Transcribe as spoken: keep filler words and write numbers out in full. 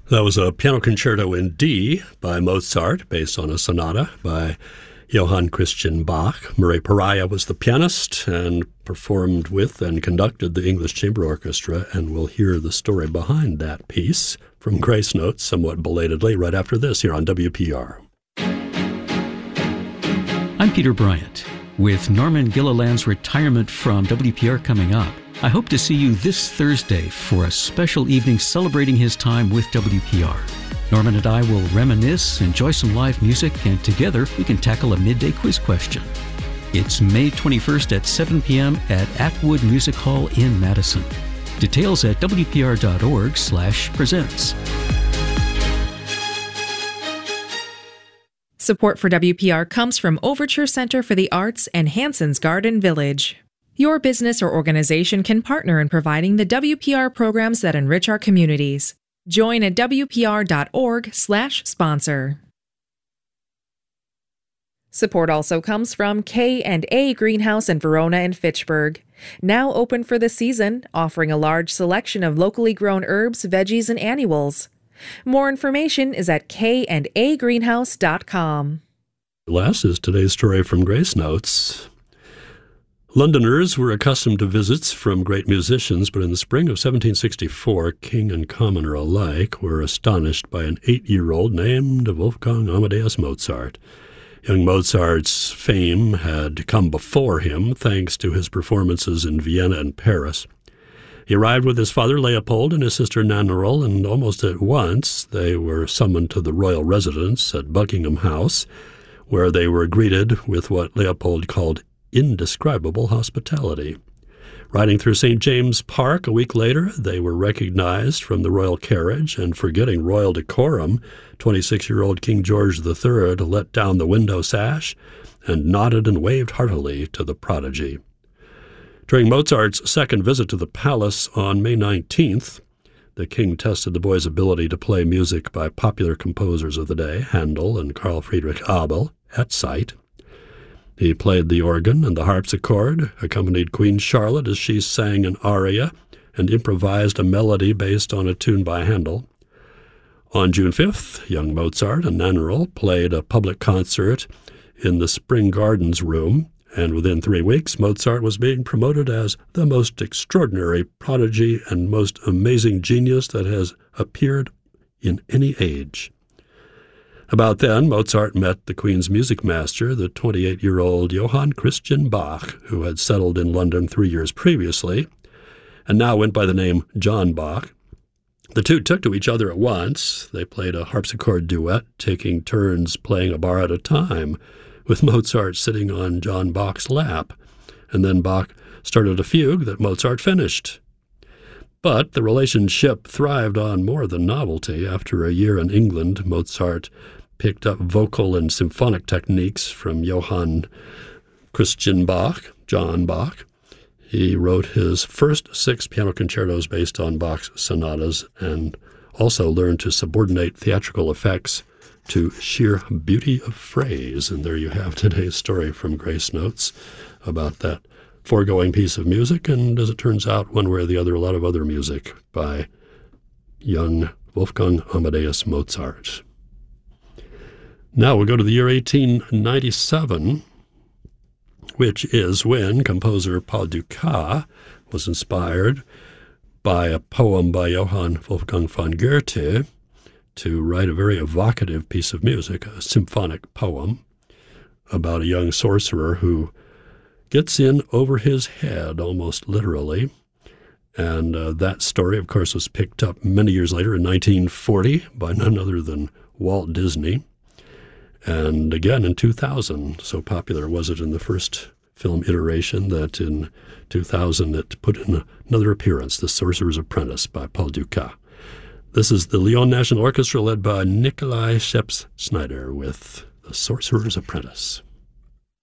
That was a piano concerto in D by Mozart, based on a sonata by Johann Christian Bach. Murray Pariah was the pianist and performed with and conducted the English Chamber Orchestra, and we'll hear the story behind that piece from Grace Notes somewhat belatedly right after this here on W P R. I'm Peter Bryant. With Norman Gilliland's retirement from W P R coming up, I hope to see you this Thursday for a special evening celebrating his time with W P R. Norman and I will reminisce, enjoy some live music, and together we can tackle a midday quiz question. It's May twenty-first at seven p.m. at Atwood Music Hall in Madison. Details at W P R dot org slash presents. Support for W P R comes from Overture Center for the Arts and Hanson's Garden Village. Your business or organization can partner in providing the W P R programs that enrich our communities. Join at W P R dot org slash sponsor. Support also comes from K and A Greenhouse in Verona and Fitchburg. Now open for the season, offering a large selection of locally grown herbs, veggies, and annuals. More information is at K and A greenhouse dot com. Last is today's story from Grace Notes. Londoners were accustomed to visits from great musicians, but in the spring of seventeen sixty-four, king and commoner alike were astonished by an eight-year-old named Wolfgang Amadeus Mozart. Young Mozart's fame had come before him, thanks to his performances in Vienna and Paris. He arrived with his father Leopold and his sister Nannerl, and almost at once they were summoned to the royal residence at Buckingham House, where they were greeted with what Leopold called indescribable hospitality. Riding through Saint James Park a week later, they were recognized from the royal carriage, and forgetting royal decorum, twenty-six-year-old King George the Third let down the window sash and nodded and waved heartily to the prodigy. During Mozart's second visit to the palace on May nineteenth, the king tested the boy's ability to play music by popular composers of the day, Handel and Carl Friedrich Abel, at sight. He played the organ and the harpsichord, accompanied Queen Charlotte as she sang an aria, and improvised a melody based on a tune by Handel. On June fifth, young Mozart and Nannerl played a public concert in the Spring Gardens Room, and within three weeks, Mozart was being promoted as the most extraordinary prodigy and most amazing genius that has appeared in any age. About then, Mozart met the Queen's music master, the twenty-eight-year-old Johann Christian Bach, who had settled in London three years previously, and now went by the name John Bach. The two took to each other at once. They played a harpsichord duet, taking turns playing a bar at a time, with Mozart sitting on John Bach's lap, and then Bach started a fugue that Mozart finished. But the relationship thrived on more than novelty. After a year in England, Mozart picked up vocal and symphonic techniques from Johann Christian Bach, John Bach. He wrote his first six piano concertos based on Bach's sonatas, and also learned to subordinate theatrical effects to sheer beauty of phrase. And there you have today's story from Grace Notes about that foregoing piece of music, and as it turns out, one way or the other, a lot of other music by young Wolfgang Amadeus Mozart. Now we'll go to the year eighteen ninety-seven, which is when composer Paul Dukas was inspired by a poem by Johann Wolfgang von Goethe to write a very evocative piece of music, a symphonic poem about a young sorcerer who gets in over his head, almost literally. And uh, that story, of course, was picked up many years later in nineteen forty by none other than Walt Disney. And again in two thousand, so popular was it in the first film iteration that in two thousand it put in another appearance, The Sorcerer's Apprentice by Paul Dukas. This is the Lyon National Orchestra led by Nikolai Scheps-Snyder with The Sorcerer's Apprentice.